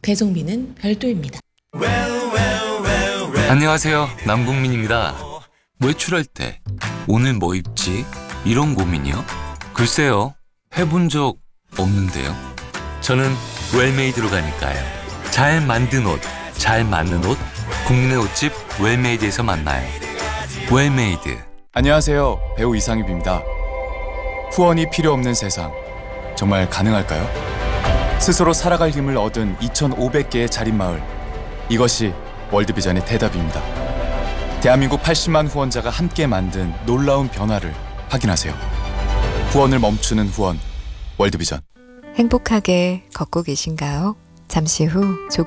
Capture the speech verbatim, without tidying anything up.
배송비는 별도입니다. 안녕하세요. 남궁민입니다. 외출할 때 오늘 뭐 입지? 이런 고민이요? 글쎄요. 해본 적 없는데요. 저는 웰메이드로 가니까요. 잘 만든 옷, 잘 맞는 옷, 국내 옷집 웰메이드에서 만나요. 웰메이드. 안녕하세요. 배우 이상입입니다. 후원이 필요 없는 세상, 정말 가능할까요? 스스로 살아갈 힘을 얻은 이천오백 개의 자립마을, 이것이 월드비전의 대답입니다. 대한민국 팔십만 후원자가 함께 만든 놀라운 변화를 확인하세요. 후원을 멈추는 후원, 월드비전. 행복하게 걷고 계신가요? 잠시 후 조금